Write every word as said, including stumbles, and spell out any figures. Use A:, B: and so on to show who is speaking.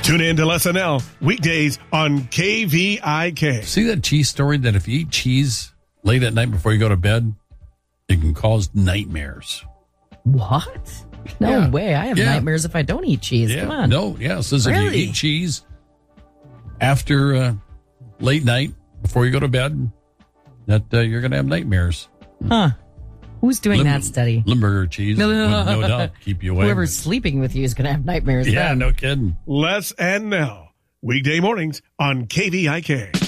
A: Tune in to L S N L weekdays on K V I K.
B: See that cheese story that if you eat cheese late at night before you go to bed, it can cause nightmares.
C: What? No
B: Yeah.
C: way. I have
B: Yeah.
C: nightmares if I don't eat cheese.
B: Yeah.
C: Come on.
B: No, yeah. It says if
C: Really?
B: you eat cheese after uh, late night before you go to bed, that uh, you're going to have nightmares.
C: Huh. Who's doing
B: Lim-
C: that study?
B: Limburger cheese
C: No,
B: would
C: no, no.
B: no doubt keep you awake.
C: Whoever's sleeping with you is going to have nightmares.
B: Yeah,
C: then.
B: no kidding.
A: Les and Nell, weekday mornings on K V I K.